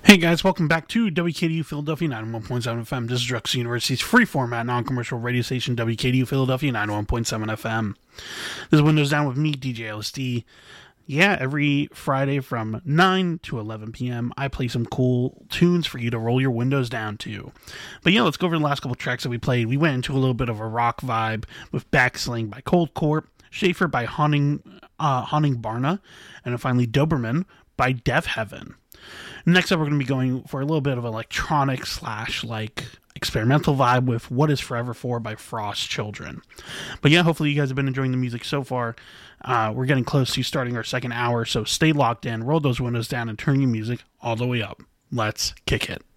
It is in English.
Hey guys, welcome back to WKDU Philadelphia 91.7 FM. This is Drexel University's free format non-commercial radio station, WKDU Philadelphia 91.7 FM. This is Windows Down with me, DJ LSD. Yeah, every Friday from 9 to 11 p.m., I play some cool tunes for you to roll your windows down to. But yeah, let's go over the last couple tracks that we played. We went into a little bit of a rock vibe with Backsling by Cold Corp, Schaefer by Haunting Barna, and then finally Doberman by Deaf Heaven. Next up, we're going to be going for a little bit of electronic / experimental vibe with What Is Forever For by Frost Children. But yeah, hopefully you guys have been enjoying the music so far. We're getting close to starting our second hour, so stay locked in, roll those windows down, and turn your music all the way up. Let's kick it.